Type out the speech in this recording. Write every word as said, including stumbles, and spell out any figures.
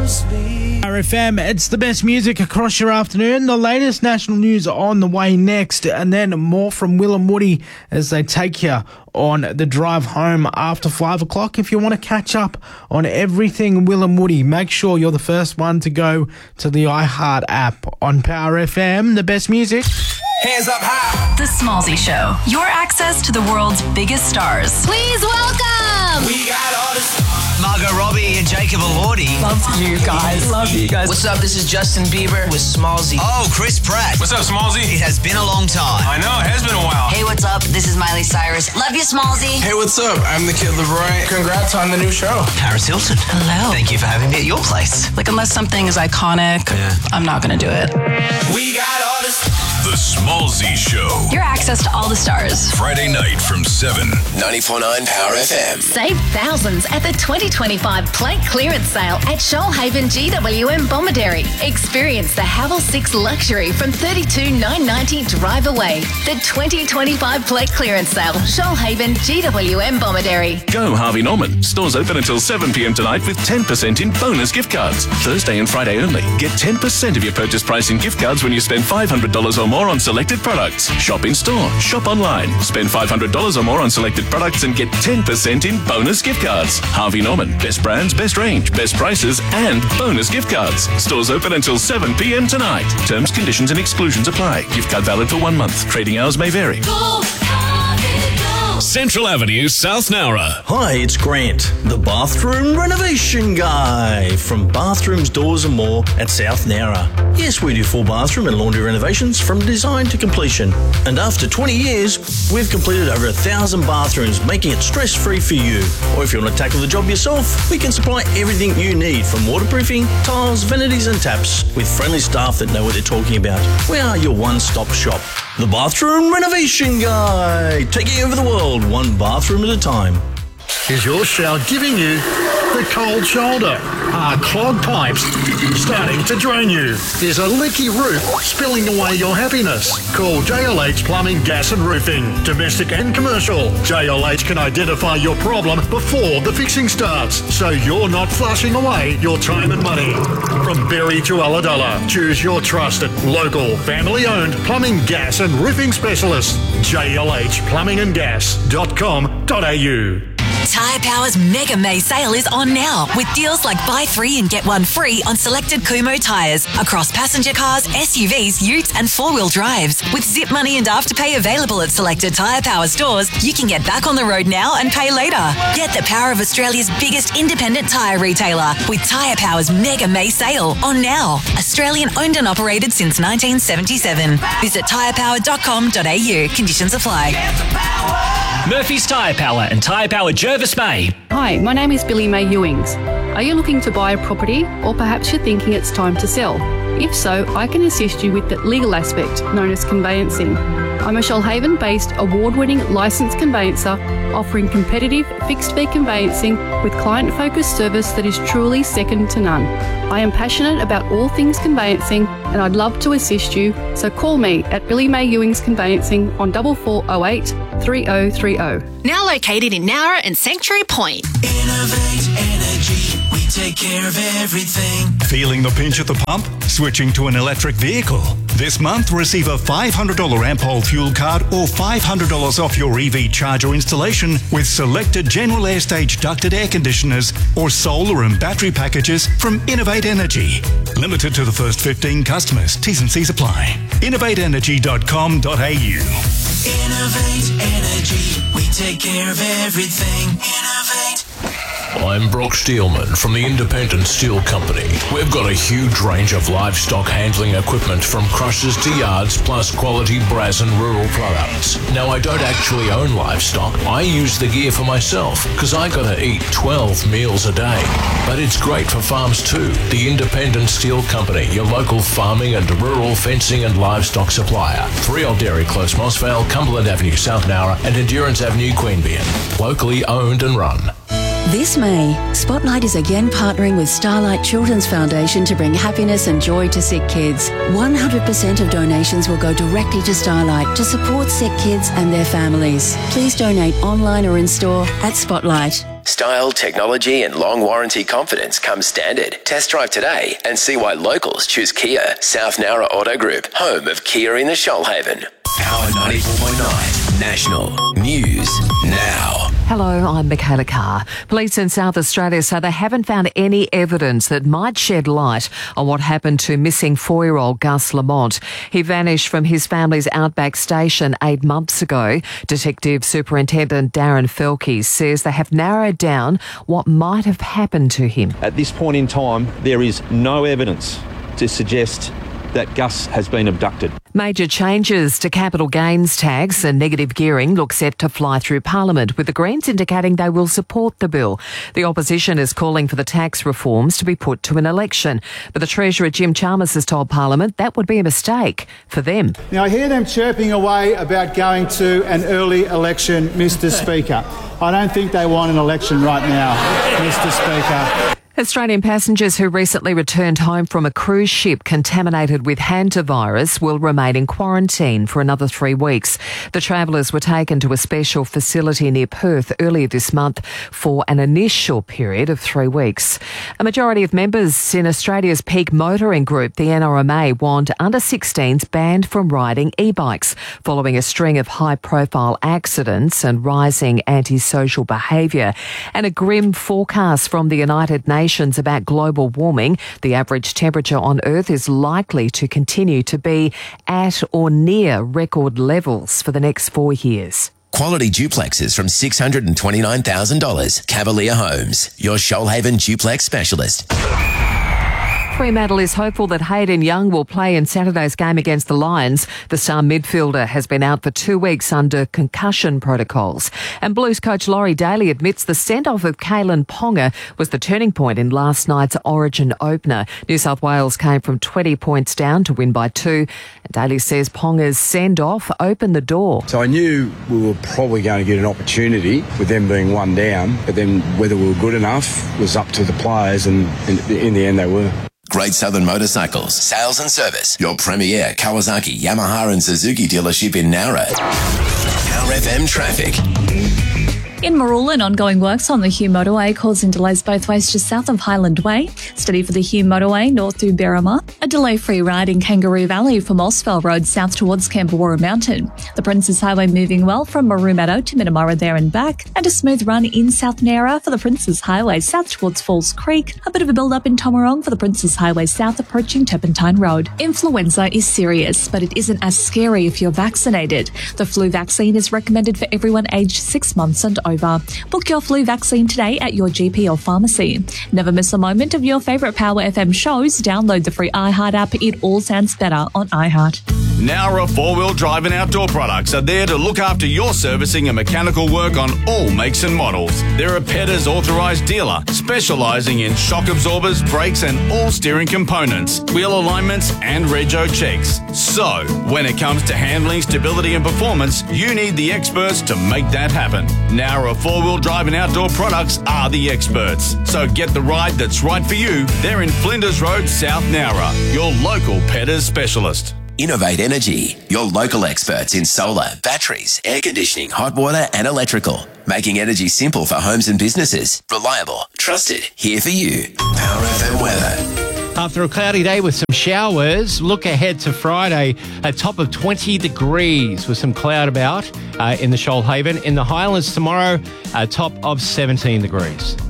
R F M, it's the best music across your afternoon. The latest national news on the way next, and then more from Will and Woody as they take you on the drive home after five o'clock. If you want to catch up on everything Will and Woody, make sure you're the first one to go to the iHeart app on Power F M. The best music. Hands up high. The Smallzy Show. Your access to the world's biggest stars. Please welcome. We got all the stars. Margot Robbie and Jacob Elordi. Love you guys. Love you guys. What's up? This is Justin Bieber with Smallzy. Oh, Chris Pratt. What's up, Smallzy? It has been a long time. I know, it has been a while. Hey, what's up? This is Miley Cyrus. Love you, Smallzy. Hey, what's up? I'm the Kid LeRoy. Congrats on the new show. Paris Hilton. Hello. Thank you for having me at your place. Like, unless something is iconic, Yeah. I'm not going to do it. We got all the stars. The Smallzy Show. Your access to all the stars. Friday night from seven. ninety-four point nine Power F M. Save thousands at the twenty twenty-five plate clearance sale at Shoalhaven G W M Bomaderry. Experience the Havel six Luxury from thirty-two thousand nine hundred ninety drive away. The twenty twenty-five plate clearance sale, Shoalhaven G W M Bomaderry. Go Harvey Norman. Stores open until seven p.m. tonight with ten percent in bonus gift cards. Thursday and Friday only. Get ten percent of your purchase price in gift cards when you spend five hundred dollars or more on selected products. Shop in store. Shop online. Spend five hundred dollars or more on selected products and get ten percent in bonus gift cards. Harvey Norman. Best brands, best range, best prices, and bonus gift cards. Stores open until seven p.m. tonight. Terms, conditions, and exclusions apply. Gift card valid for one month. Trading hours may vary. Go, Harvey, go. Central Avenue, South Nowra. Hi, it's Grant, the bathroom renovation guy from Bathrooms, Doors and More at South Nowra. Yes, we do full bathroom and laundry renovations from design to completion. And after twenty years, we've completed over a thousand bathrooms, making it stress-free for you. Or if you want to tackle the job yourself, we can supply everything you need from waterproofing, tiles, vanities and taps with friendly staff that know what they're talking about. We are your one-stop shop. The bathroom renovation guy, taking over the world one bathroom at a time. Is your shower giving you the cold shoulder? Are clogged pipes starting to drain you? Is a leaky roof spilling away your happiness? Call J L H Plumbing, Gas and Roofing. Domestic and commercial. J L H can identify your problem before the fixing starts, so you're not flushing away your time and money. From Berry to Ulladulla, choose your trusted, local, family-owned plumbing, gas and roofing specialist. J L H plumbing and gas dot com dot a u. Tyre Power's Mega May sale is on now with deals like buy three and get one free on selected Kumho tyres across passenger cars, S U Vs, utes and four-wheel drives. With zip money and afterpay available at selected Tyre Power stores, you can get back on the road now and pay later. Get the power of Australia's biggest independent tyre retailer with Tyre Power's Mega May sale on now. Australian owned and operated since nineteen seventy-seven. Visit tyre power dot com dot a u. Conditions apply. Murphy's Tyre Power and Tyre Power Jervis Bay. Hi, my name is Billy May Ewings. Are you looking to buy a property, or perhaps you're thinking it's time to sell? If so, I can assist you with the legal aspect known as conveyancing. I'm a Shoalhaven-based award-winning licensed conveyancer offering competitive fixed-fee conveyancing with client-focused service that is truly second to none. I am passionate about all things conveyancing and I'd love to assist you, so call me at Billy May Ewings Conveyancing on four four zero eight, three zero three zero. Now located in Nowra and Sanctuary Point. Innovate Energy. We take care of everything. Feeling the pinch at the pump? Switching to an electric vehicle? This month, receive a five hundred dollars Ampol fuel card or five hundred dollars off your E V charger installation with selected General Air Stage ducted air conditioners or solar and battery packages from Innovate Energy. Limited to the first fifteen customers. T's and C's apply. innovate energy dot com dot a u. Innovate Energy. We take care of everything. Innovate. I'm Brock Steelman from the Independent Steel Company. We've got a huge range of livestock handling equipment from crushers to yards, plus quality brass and rural products. Now, I don't actually own livestock. I use the gear for myself because I gotta eat twelve meals a day. But it's great for farms too. The Independent Steel Company, your local farming and rural fencing and livestock supplier. three Old Dairy Close, Mossvale, Cumberland Avenue, South Nowra, and Endurance Avenue, Queanbeyan. Locally owned and run. This May, Spotlight is again partnering with Starlight Children's Foundation to bring happiness and joy to sick kids. one hundred percent of donations will go directly to Starlight to support sick kids and their families. Please donate online or in store at Spotlight. Style, technology and long warranty confidence come standard. Test drive today and see why locals choose Kia. South Nowra Auto Group, home of Kia in the Shoalhaven. Power ninety-four point nine National News Now. Hello, I'm Michaela Carr. Police in South Australia say they haven't found any evidence that might shed light on what happened to missing four-year-old Gus Lamont. He vanished from his family's Outback station eight months ago. Detective Superintendent Darren Felke says they have narrowed down what might have happened to him. At this point in time, there is no evidence to suggest that Gus has been abducted. Major changes to capital gains tax and negative gearing look set to fly through Parliament, with the Greens indicating they will support the bill. The opposition is calling for the tax reforms to be put to an election. But the Treasurer Jim Chalmers has told Parliament that would be a mistake for them. Now, I hear them chirping away about going to an early election, Mister Speaker. I don't think they want an election right now, Mister Speaker. Australian passengers who recently returned home from a cruise ship contaminated with hantavirus will remain in quarantine for another three weeks. The travellers were taken to a special facility near Perth earlier this month for an initial period of three weeks. A majority of members in Australia's peak motoring group, the N R M A, want under sixteens banned from riding e-bikes following a string of high-profile accidents and rising antisocial behaviour. And a grim forecast from the United Nations about global warming. The average temperature on Earth is likely to continue to be at or near record levels for the next four years. Quality duplexes from six hundred twenty-nine thousand dollars. Cavalier Homes, your Shoalhaven duplex specialist. Fremantle is hopeful that Hayden Young will play in Saturday's game against the Lions. The star midfielder has been out for two weeks under concussion protocols. And Blues coach Laurie Daly admits the send-off of Kalen Ponga was the turning point in last night's Origin opener. New South Wales came from twenty points down to win by two. And Daly says Ponga's send-off opened the door. So I knew we were probably going to get an opportunity with them being one down, but then whether we were good enough was up to the players, and in, in the end they were. Great Southern Motorcycles, sales and service. Your premier Kawasaki, Yamaha and Suzuki dealership in Nowra. Power F M traffic. In Marulan, ongoing works on the Hume Motorway causing delays both ways just south of Highland Way. Steady for the Hume Motorway north through Berrima. A delay-free ride in Kangaroo Valley from Osfell Road south towards Camberwarra Mountain. The Princes Highway moving well from Maroon to Minamara there and back. And a smooth run in South Nowra for the Princes Highway south towards Falls Creek. A bit of a build-up in Tomarong for the Princes Highway south approaching Turpentine Road. Influenza is serious, but it isn't as scary if you're vaccinated. The flu vaccine is recommended for everyone aged six months and over. Book your flu vaccine today at your G P or pharmacy. Never miss a moment of your favourite Power F M shows. Download the free iHeart app. It all sounds better on iHeart. Nowra four-wheel drive and outdoor products are there to look after your servicing and mechanical work on all makes and models. They're a Petters authorised dealer, specialising in shock absorbers, brakes and all steering components, wheel alignments and rego checks. So, when it comes to handling, stability and performance, you need the experts to make that happen. Nowra four-wheel drive and outdoor products are the experts. So get the ride that's right for you. They're in Flinders Road, South Nowra, your local Petters specialist. Innovate Energy, your local experts in solar, batteries, air conditioning, hot water and electrical. Making energy simple for homes and businesses. Reliable, trusted, here for you. Power F M weather. After a cloudy day with some showers, look ahead to Friday, a top of twenty degrees with some cloud about uh, in the Shoalhaven. In the Highlands tomorrow, a top of seventeen degrees.